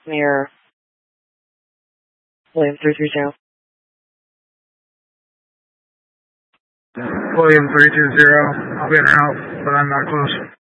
Mirror. William 330. William 320. I'll be in or out, but I'm not close.